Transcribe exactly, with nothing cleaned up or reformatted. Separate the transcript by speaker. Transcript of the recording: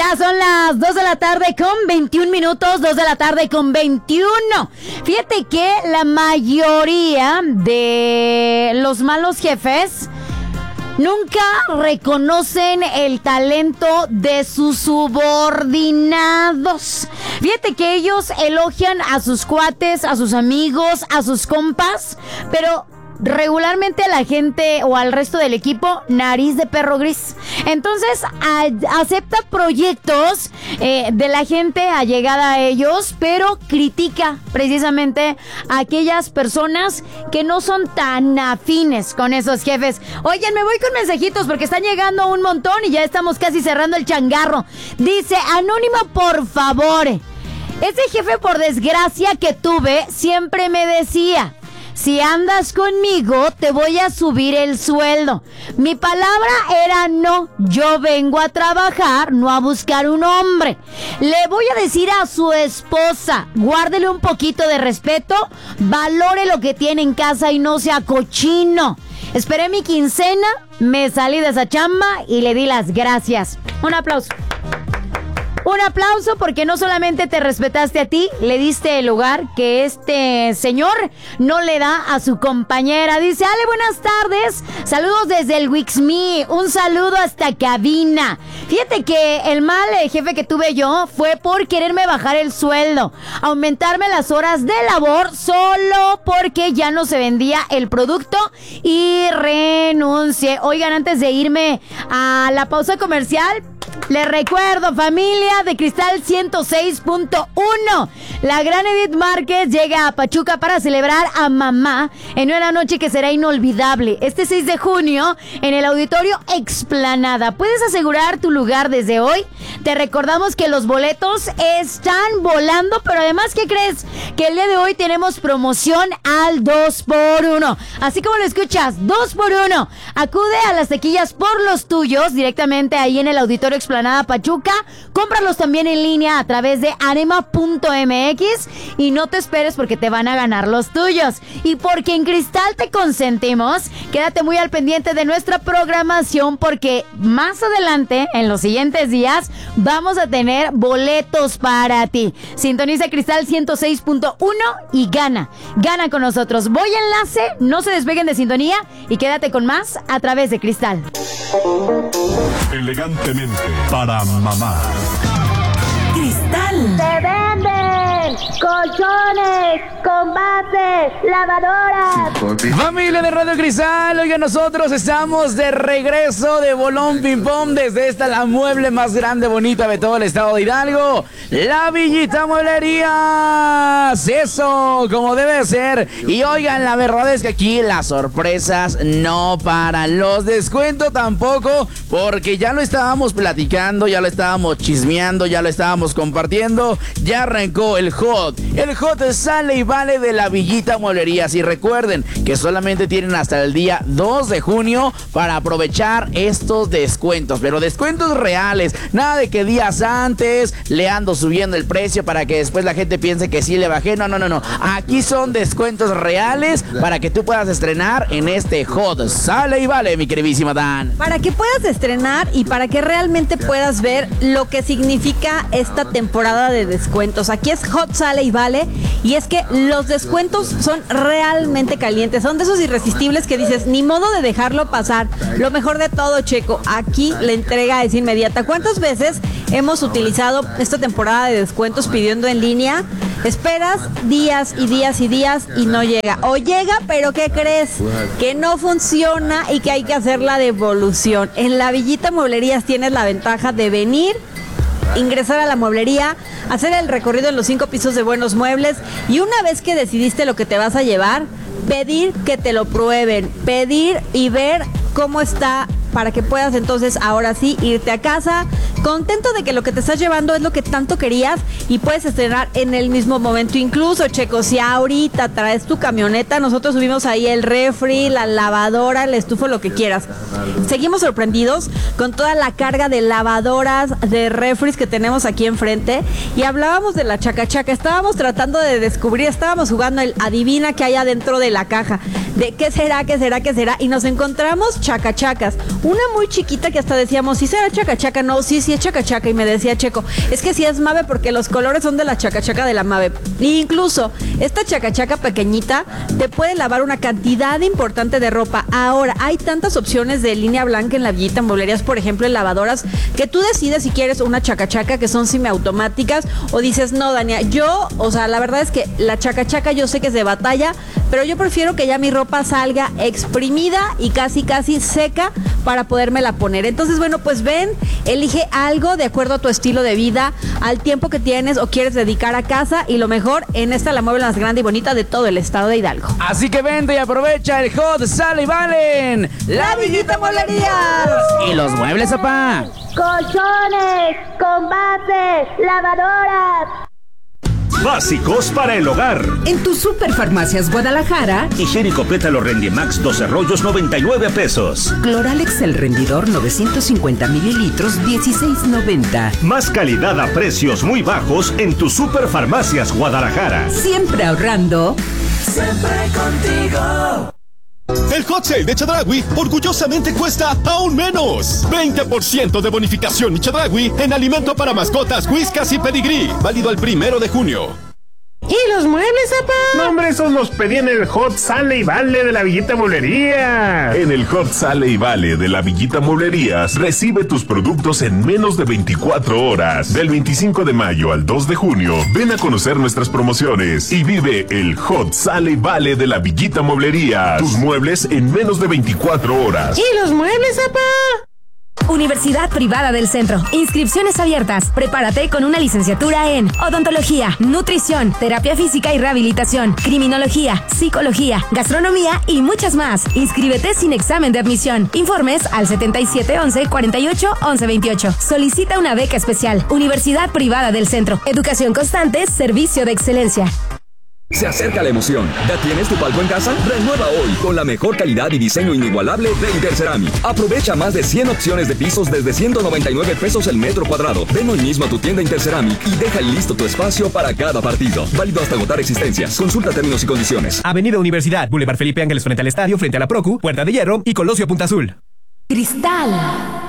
Speaker 1: Ya son las dos de la tarde con veintiún minutos, dos de la tarde con veintiuno. Fíjate que la mayoría de los malos jefes nunca reconocen el talento de sus subordinados. Fíjate que ellos elogian a sus cuates, a sus amigos, a sus compas, pero regularmente a la gente o al resto del equipo, nariz de perro gris. Entonces, a, acepta proyectos eh, de la gente allegada a ellos, pero critica precisamente a aquellas personas que no son tan afines con esos jefes. Oigan, me voy con mensajitos porque están llegando un montón y ya estamos casi cerrando el changarro. Dice, Anónimo, por favor, ese jefe por desgracia que tuve siempre me decía: si andas conmigo, te voy a subir el sueldo. Mi palabra era no. Yo vengo a trabajar, no a buscar un hombre. Le voy a decir a su esposa, guárdele un poquito de respeto, valore lo que tiene en casa y no sea cochino. Esperé mi quincena, me salí de esa chamba y le di las gracias. Un aplauso. Un aplauso porque no solamente te respetaste a ti, le diste el lugar que este señor no le da a su compañera. Dice, Ale, buenas tardes. Saludos desde el Wixme. Un saludo hasta cabina. Fíjate que el mal jefe que tuve yo fue por quererme bajar el sueldo, aumentarme las horas de labor solo porque ya no se vendía el producto y renuncié. Oigan, antes de irme a la pausa comercial, les recuerdo, familia de Cristal ciento seis punto uno, la gran Edith Márquez llega a Pachuca para celebrar a mamá en una noche que será inolvidable. Este seis de junio en el Auditorio Explanada. ¿Puedes asegurar tu lugar desde hoy? Te recordamos que los boletos están volando, pero además, ¿qué crees? Que el día de hoy tenemos promoción al dos por uno. Así como lo escuchas, dos por uno. Acude a las taquillas por los tuyos directamente ahí en el Auditorio Explanada Pachuca. Cómpralos también en línea a través de anema punto eme equis y no te esperes porque te van a ganar los tuyos. Y porque en Cristal te consentimos, quédate muy al pendiente de nuestra programación porque más adelante, en los siguientes días, vamos a tener boletos para ti. Sintoniza Cristal ciento seis punto uno y gana. Gana con nosotros. Voy a enlace, no se despeguen de sintonía y quédate con más a través de Cristal.
Speaker 2: Elegantemente para mamá.
Speaker 3: Cristal.
Speaker 4: ¡Se venden colchones, combates, lavadoras!
Speaker 5: Familia de Radio Cristal, oigan, nosotros estamos de regreso de Bolón Ping Pong desde esta, la mueble más grande, bonita de todo el estado de Hidalgo, la Villita Mueblería. Eso, como debe ser. Y oigan, la verdad es que aquí las sorpresas no paran, los descuentos tampoco, porque ya lo estábamos platicando, ya lo estábamos chismeando, ya lo estábamos compartiendo. Ya arrancó el hot, el hot sale y vale de la Villita Mueblería. Y recuerden que solamente tienen hasta el día dos de junio para aprovechar estos descuentos, pero descuentos reales, nada de que días antes le ando subiendo el precio para que después la gente piense que sí le bajé. No, no, no, no, aquí son descuentos reales para que tú puedas estrenar en este hot sale y vale, mi queridísima Dan.
Speaker 6: Para que puedas estrenar y para que realmente puedas ver lo que significa esta temporada de descuentos. Aquí es hot sale y vale, y es que los descuentos son realmente calientes, son de esos irresistibles que dices, ni modo de dejarlo pasar. Lo mejor de todo, Checo, aquí la entrega es inmediata. ¿Cuántas veces hemos utilizado esta temporada de descuentos pidiendo en línea? Esperas días y días y días y no llega, o llega pero ¿qué crees? Que no funciona y que hay que hacer la devolución. En la Villita Mueblerías tienes la ventaja de venir, ingresar a la mueblería, hacer el recorrido en los cinco pisos de Buenos Muebles y una vez que decidiste lo que te vas a llevar, pedir que te lo prueben, pedir y ver cómo está para que puedas entonces ahora sí irte a casa contento de que lo que te estás llevando es lo que tanto querías y puedes estrenar en el mismo momento. Incluso, Checo, si ahorita traes tu camioneta, nosotros subimos ahí el refri, la lavadora, el estufa, lo que quieras. Seguimos sorprendidos con toda la carga de lavadoras, de refris que tenemos aquí enfrente, y hablábamos de la chacachaca. Estábamos tratando de descubrir, estábamos jugando el adivina que hay adentro de la caja, de qué será, qué será, qué será, y nos encontramos chacachacas. Una muy chiquita que hasta decíamos, ¿sí será chacachaca? No, sí, sí es chacachaca. Y me decía Checo, es que sí es Mave porque los colores son de la chacachaca de la Mave. E incluso esta chacachaca pequeñita te puede lavar una cantidad importante de ropa. Ahora, hay tantas opciones de línea blanca en la Villita Mueblerías, por ejemplo, en lavadoras, que tú decides si quieres una chacachaca que son semiautomáticas o dices, no, Dania, yo, o sea, la verdad es que la chacachaca yo sé que es de batalla, pero yo prefiero que ya mi ropa salga exprimida y casi casi seca para podérmela poner. Entonces, bueno, pues ven, elige algo de acuerdo a tu estilo de vida, al tiempo que tienes o quieres dedicar a casa, y lo mejor, en esta la mueble más grande y bonita de todo el estado de Hidalgo.
Speaker 5: Así que vente y aprovecha el Hot Sale y Valen,
Speaker 6: La Villita Mueblerías.
Speaker 5: Y los muebles, papá.
Speaker 4: Colchones, con base, lavadoras.
Speaker 3: Básicos para el hogar.
Speaker 7: En tu Superfarmacias Guadalajara,
Speaker 3: Higiénico Pétalo Rendimax doce rollos, noventa y nueve pesos.
Speaker 7: Cloralex El Rendidor novecientos cincuenta mililitros, dieciséis noventa.
Speaker 3: Más calidad a precios muy bajos en tu Superfarmacias Guadalajara.
Speaker 7: Siempre ahorrando.
Speaker 8: Siempre contigo.
Speaker 9: El Hot Sale de Chedraui orgullosamente cuesta aún menos. veinte por ciento de bonificación Chedraui en alimento para mascotas, whiskas y pedigrí. Válido al primero de junio.
Speaker 10: ¿Y los muebles, papá?
Speaker 11: No, hombre, esos los pedí en el Hot Sale y Vale de la Villita Mueblerías.
Speaker 2: En el Hot Sale y Vale de la Villita Mueblerías, recibe tus productos en menos de veinticuatro horas. Del veinticinco de mayo al dos de junio, ven a conocer nuestras promociones y vive el Hot Sale y Vale de la Villita Mueblerías. Tus muebles en menos de veinticuatro horas.
Speaker 10: ¿Y los muebles, papá?
Speaker 12: Universidad Privada del Centro. Inscripciones abiertas. Prepárate con una licenciatura en odontología, nutrición, terapia física y rehabilitación, criminología, psicología, gastronomía y muchas más. Inscríbete sin examen de admisión. Informes al setenta y siete once, cuarenta y ocho, once veintiocho. Solicita una beca especial. Universidad Privada del Centro. Educación constante, servicio de excelencia.
Speaker 13: Se acerca la emoción. ¿Ya tienes tu palco en casa? Renueva hoy con la mejor calidad y diseño inigualable de Interceramic. Aprovecha más de cien opciones de pisos desde ciento noventa y nueve pesos el metro cuadrado. Ven hoy mismo a tu tienda Interceramic y deja listo tu espacio para cada partido. Válido hasta agotar existencias. Consulta términos y condiciones.
Speaker 14: Avenida Universidad, Boulevard Felipe Ángeles frente al estadio, frente a la Procu, Puerta de Hierro y Colosio Punta Azul.
Speaker 12: Cristal